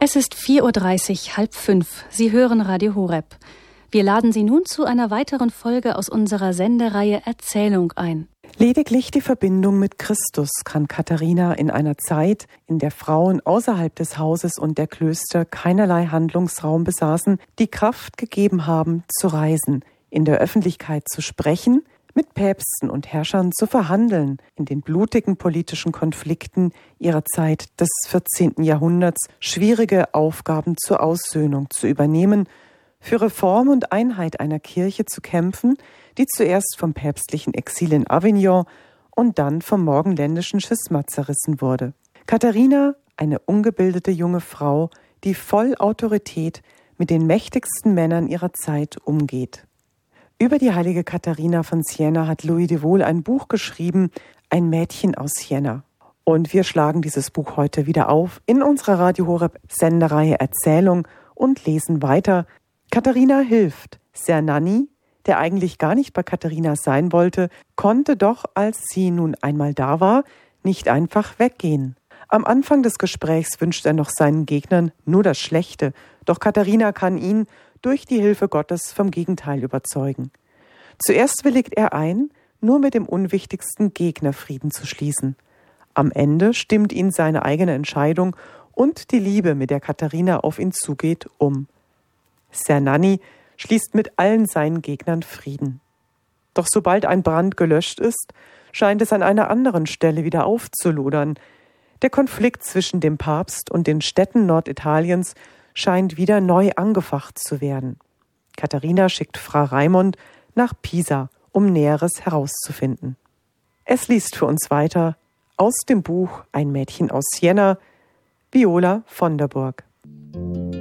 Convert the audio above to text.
Es ist 4:30 Uhr, 4:30. Sie hören Radio Horeb. Wir laden Sie nun zu einer weiteren Folge aus unserer Sendereihe Erzählung ein. Lediglich die Verbindung mit Christus kann Katharina in einer Zeit, in der Frauen außerhalb des Hauses und der Klöster keinerlei Handlungsraum besaßen, die Kraft gegeben haben, zu reisen, in der Öffentlichkeit zu sprechen, mit Päpsten und Herrschern zu verhandeln, in den blutigen politischen Konflikten ihrer Zeit des 14. Jahrhunderts schwierige Aufgaben zur Aussöhnung zu übernehmen, für Reform und Einheit einer Kirche zu kämpfen, die zuerst vom päpstlichen Exil in Avignon und dann vom morgenländischen Schisma zerrissen wurde. Katharina, eine ungebildete junge Frau, die voll Autorität mit den mächtigsten Männern ihrer Zeit umgeht. Über die heilige Katharina von Siena hat Louis de Wohl ein Buch geschrieben, Ein Mädchen aus Siena. Und wir schlagen dieses Buch heute wieder auf in unserer Radio Horeb Sendereihe Erzählung und lesen weiter. Katharina hilft. Sernanni, der eigentlich gar nicht bei Katharina sein wollte, konnte doch, als sie nun einmal da war, nicht einfach weggehen. Am Anfang des Gesprächs wünscht er noch seinen Gegnern nur das Schlechte, doch Katharina kann ihn durch die Hilfe Gottes vom Gegenteil überzeugen. Zuerst willigt er ein, nur mit dem unwichtigsten Gegner Frieden zu schließen. Am Ende stimmt ihn seine eigene Entscheidung und die Liebe, mit der Katharina auf ihn zugeht, um. Sernanni schließt mit allen seinen Gegnern Frieden. Doch sobald ein Brand gelöscht ist, scheint es an einer anderen Stelle wieder aufzulodern. Der Konflikt zwischen dem Papst und den Städten Norditaliens scheint wieder neu angefacht zu werden. Katharina schickt Fra Raimond nach Pisa, um Näheres herauszufinden. Es liest für uns weiter aus dem Buch Ein Mädchen aus Siena, Viola von der Burg.